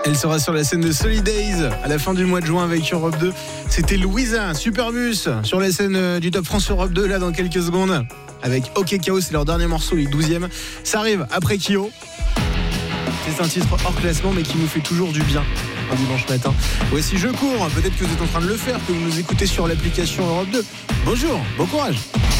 Elle sera sur la scène de Solidays à la fin du mois de juin avec Europe 2. C'était Louisa, Superbus, sur la scène du Top France Europe 2, là dans quelques secondes. Avec OK Chaos, c'est leur dernier morceau, les 12e. Ça arrive après Kyo. C'est un titre hors classement, mais qui nous fait toujours du bien un dimanche matin. Voici Je cours. Peut-être que vous êtes en train de le faire, que vous nous écoutez sur l'application Europe 2. Bonjour, bon courage.